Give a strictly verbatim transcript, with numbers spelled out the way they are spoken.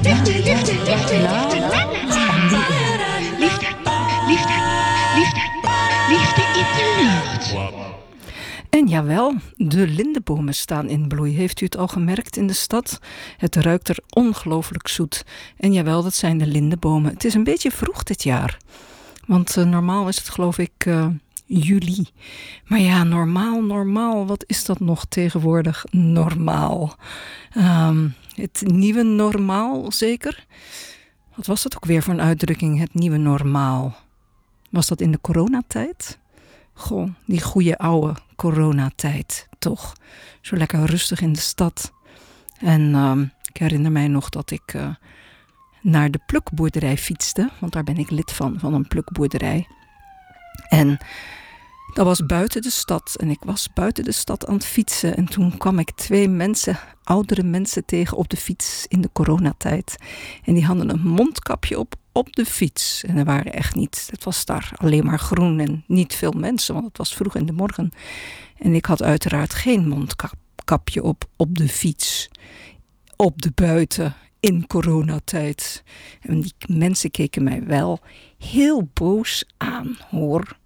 liefde, liefde, liefde, liefde, liefde, liefde, liefde in de lucht. En jawel, de lindebomen staan in bloei. Heeft u het al gemerkt in de stad? Het ruikt er ongelooflijk zoet. En jawel, dat zijn de lindebomen. Het is een beetje vroeg dit jaar. Want uh, normaal is het geloof ik uh, juli. Maar ja, normaal, normaal. Wat is dat nog tegenwoordig? Normaal. Um, het nieuwe normaal, zeker? Wat was dat ook weer voor een uitdrukking? Het nieuwe normaal. Was dat in de coronatijd? Goh, die goede oude coronatijd, toch? Zo lekker rustig in de stad. En uh, ik herinner mij nog dat ik uh, naar de plukboerderij fietste. Want daar ben ik lid van, van een plukboerderij. En dat was buiten de stad. En ik was buiten de stad aan het fietsen. En toen kwam ik twee mensen, oudere mensen tegen op de fiets in de coronatijd. En die hadden een mondkapje op. Op de fiets. En er waren echt niet, het was daar alleen maar groen en niet veel mensen, want het was vroeg in de morgen. En ik had uiteraard geen mondkapje op, op de fiets. Op de buiten, in coronatijd. En die mensen keken mij wel heel boos aan, hoor.